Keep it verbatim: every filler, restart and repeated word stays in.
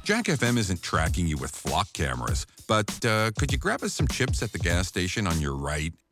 Jack F M isn't tracking you with flock cameras, but uh, could you grab us some chips at the gas station on your right?